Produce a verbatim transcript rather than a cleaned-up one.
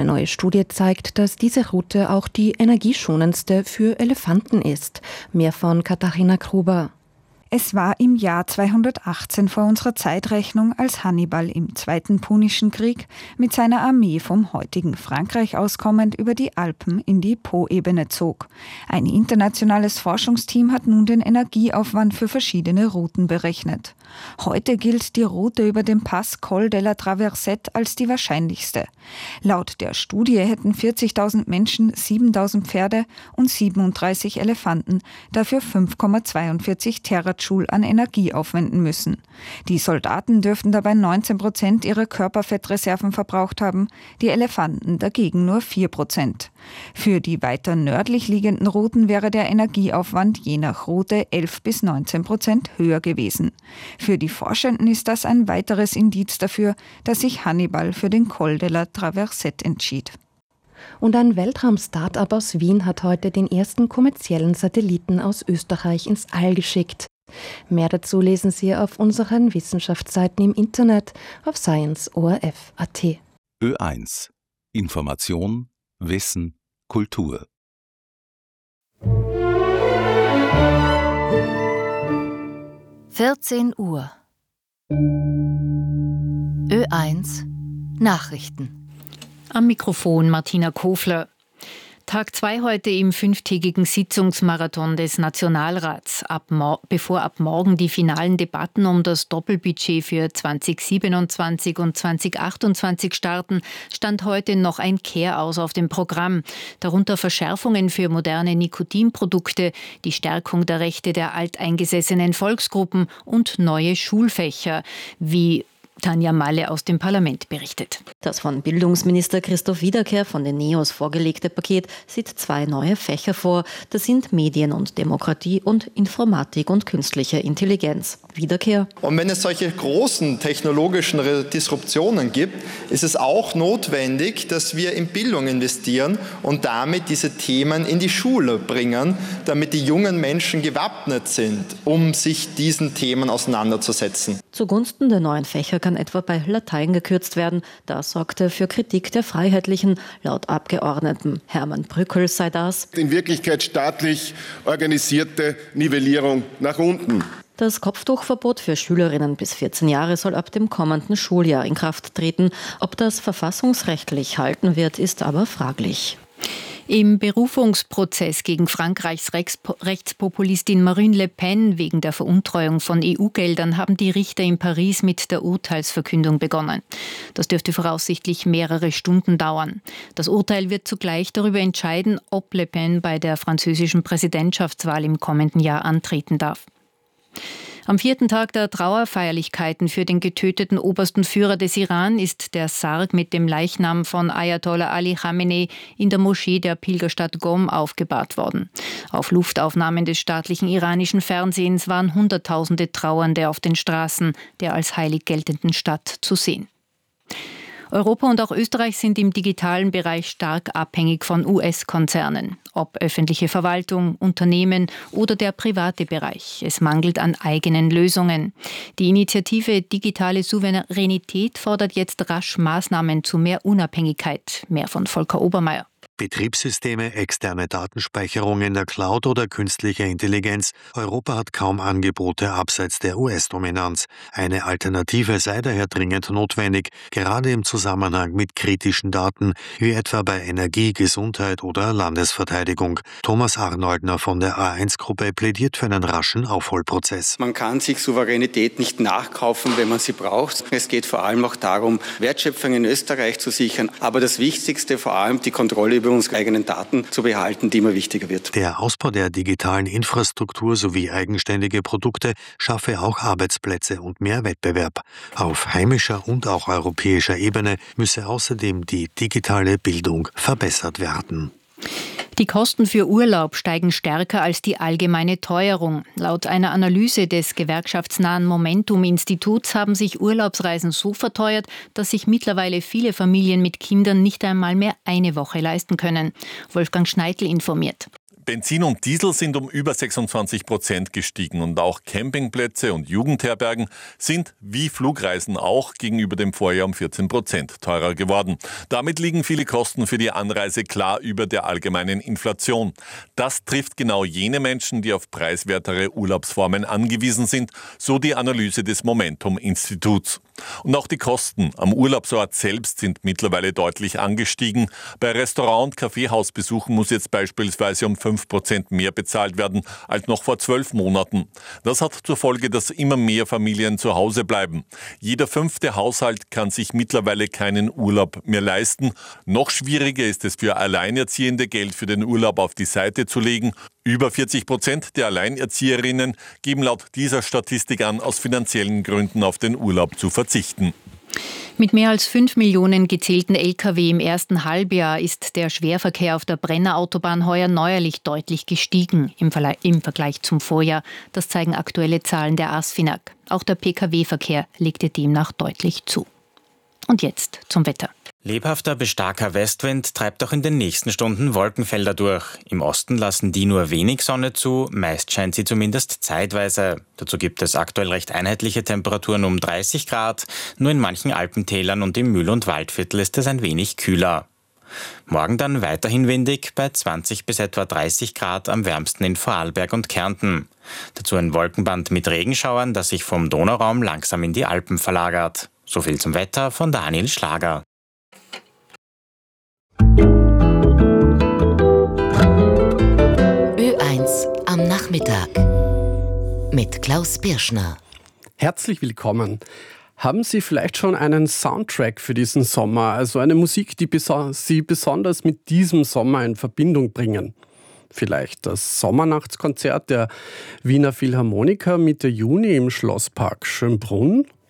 Eine neue Studie zeigt, dass diese Route auch die energieschonendste für Elefanten ist. Mehr von Katharina Gruber. Es war im Jahr zweihundertachtzehn vor unserer Zeitrechnung, als Hannibal im Zweiten Punischen Krieg mit seiner Armee vom heutigen Frankreich auskommend über die Alpen in die Po-Ebene zog. Ein internationales Forschungsteam hat nun den Energieaufwand für verschiedene Routen berechnet. Heute gilt die Route über den Pass Col de la Traversette als die wahrscheinlichste. Laut der Studie hätten vierzigtausend Menschen, siebentausend Pferde und siebenunddreißig Elefanten dafür fünf Komma zweiundvierzig Terajoule an Energie aufwenden müssen. Die Soldaten dürften dabei neunzehn Prozent ihrer Körperfettreserven verbraucht haben, die Elefanten dagegen nur vier Prozent. Für die weiter nördlich liegenden Routen wäre der Energieaufwand je nach Route elf bis neunzehn Prozent höher gewesen. Für die Forschenden ist das ein weiteres Indiz dafür, dass sich Hannibal für den Col de la Traversette entschied. Und ein Weltraum-Startup aus Wien hat heute den ersten kommerziellen Satelliten aus Österreich ins All geschickt. Mehr dazu lesen Sie auf unseren Wissenschaftsseiten im Internet auf science O R F Punkt A T. Ö eins. Information, Wissen, Kultur. vierzehn Uhr. Ö eins Nachrichten. Am Mikrofon Martina Kofler. Tag zwei heute im fünftägigen Sitzungsmarathon des Nationalrats. Ab bevor ab morgen die finalen Debatten um das Doppelbudget für zweitausendsiebenundzwanzig und zweitausendachtundzwanzig starten, stand heute noch ein Kehraus auf dem Programm. Darunter Verschärfungen für moderne Nikotinprodukte, die Stärkung der Rechte der alteingesessenen Volksgruppen und neue Schulfächer, wie Tanja Malle aus dem Parlament berichtet. Das von Bildungsminister Christoph Wiederkehr von den Neos vorgelegte Paket sieht zwei neue Fächer vor. Das sind Medien und Demokratie und Informatik und künstliche Intelligenz. Wiederkehr. Und wenn es solche großen technologischen Disruptionen gibt, ist es auch notwendig, dass wir in Bildung investieren und damit diese Themen in die Schule bringen, damit die jungen Menschen gewappnet sind, um sich diesen Themen auseinanderzusetzen. Zugunsten der neuen Fächer kann etwa bei Latein gekürzt werden. Das sorgte für Kritik der Freiheitlichen. Laut Abgeordneten Hermann Brückel sei das in Wirklichkeit staatlich organisierte Nivellierung nach unten. Das Kopftuchverbot für Schülerinnen bis vierzehn Jahre soll ab dem kommenden Schuljahr in Kraft treten. Ob das verfassungsrechtlich halten wird, ist aber fraglich. Im Berufungsprozess gegen Frankreichs Rechtspopulistin Marine Le Pen wegen der Veruntreuung von E U-Geldern haben die Richter in Paris mit der Urteilsverkündung begonnen. Das dürfte voraussichtlich mehrere Stunden dauern. Das Urteil wird zugleich darüber entscheiden, ob Le Pen bei der französischen Präsidentschaftswahl im kommenden Jahr antreten darf. Am vierten Tag der Trauerfeierlichkeiten für den getöteten obersten Führer des Iran ist der Sarg mit dem Leichnam von Ayatollah Ali Khamenei in der Moschee der Pilgerstadt Qom aufgebahrt worden. Auf Luftaufnahmen des staatlichen iranischen Fernsehens waren Hunderttausende Trauernde auf den Straßen der als heilig geltenden Stadt zu sehen. Europa und auch Österreich sind im digitalen Bereich stark abhängig von U S-Konzernen. Ob öffentliche Verwaltung, Unternehmen oder der private Bereich. Es mangelt an eigenen Lösungen. Die Initiative Digitale Souveränität fordert jetzt rasch Maßnahmen zu mehr Unabhängigkeit. Mehr von Volker Obermeier. Betriebssysteme, externe Datenspeicherung in der Cloud oder künstliche Intelligenz. Europa hat kaum Angebote abseits der U S-Dominanz. Eine Alternative sei daher dringend notwendig, gerade im Zusammenhang mit kritischen Daten, wie etwa bei Energie, Gesundheit oder Landesverteidigung. Thomas Arnoldner von der A eins Gruppe plädiert für einen raschen Aufholprozess. Man kann sich Souveränität nicht nachkaufen, wenn man sie braucht. Es geht vor allem auch darum, Wertschöpfung in Österreich zu sichern, aber das Wichtigste vor allem die Kontrolle über unsere eigenen Daten zu behalten, die immer wichtiger wird. Der Ausbau der digitalen Infrastruktur sowie eigenständige Produkte schaffe auch Arbeitsplätze und mehr Wettbewerb. Auf heimischer und auch europäischer Ebene müsse außerdem die digitale Bildung verbessert werden. Die Kosten für Urlaub steigen stärker als die allgemeine Teuerung. Laut einer Analyse des gewerkschaftsnahen Momentum-Instituts haben sich Urlaubsreisen so verteuert, dass sich mittlerweile viele Familien mit Kindern nicht einmal mehr eine Woche leisten können. Wolfgang Schneidl informiert. Benzin und Diesel sind um über sechsundzwanzig Prozent gestiegen und auch Campingplätze und Jugendherbergen sind wie Flugreisen auch gegenüber dem Vorjahr um vierzehn Prozent teurer geworden. Damit liegen viele Kosten für die Anreise klar über der allgemeinen Inflation. Das trifft genau jene Menschen, die auf preiswertere Urlaubsformen angewiesen sind, so die Analyse des Momentum-Instituts. Und auch die Kosten am Urlaubsort selbst sind mittlerweile deutlich angestiegen. Bei Restaurant- und Kaffeehausbesuchen muss jetzt beispielsweise um fünf Prozent mehr bezahlt werden als noch vor zwölf Monaten. Das hat zur Folge, dass immer mehr Familien zu Hause bleiben. Jeder fünfte Haushalt kann sich mittlerweile keinen Urlaub mehr leisten. Noch schwieriger ist es für Alleinerziehende, Geld für den Urlaub auf die Seite zu legen. Über vierzig Prozent der Alleinerzieherinnen geben laut dieser Statistik an, aus finanziellen Gründen auf den Urlaub zu verzichten. Mit mehr als fünf Millionen gezählten L K W im ersten Halbjahr ist der Schwerverkehr auf der Brennerautobahn heuer neuerlich deutlich gestiegen im Vergleich zum Vorjahr. Das zeigen aktuelle Zahlen der ASFINAG. Auch der P K W-Verkehr legte demnach deutlich zu. Und jetzt zum Wetter. Lebhafter bis starker Westwind treibt auch in den nächsten Stunden Wolkenfelder durch. Im Osten lassen die nur wenig Sonne zu, meist scheint sie zumindest zeitweise. Dazu gibt es aktuell recht einheitliche Temperaturen um dreißig Grad, nur in manchen Alpentälern und im Mühl- und Waldviertel ist es ein wenig kühler. Morgen dann weiterhin windig bei zwanzig bis etwa dreißig Grad, am wärmsten in Vorarlberg und Kärnten. Dazu ein Wolkenband mit Regenschauern, das sich vom Donauraum langsam in die Alpen verlagert. So viel zum Wetter von Daniel Schlager. Ö eins am Nachmittag mit Klaus Birschner. Herzlich willkommen. Haben Sie vielleicht schon einen Soundtrack für diesen Sommer, also eine Musik, die beso- Sie besonders mit diesem Sommer in Verbindung bringen? Vielleicht das Sommernachtskonzert der Wiener Philharmoniker Mitte Juni im Schlosspark Schönbrunn?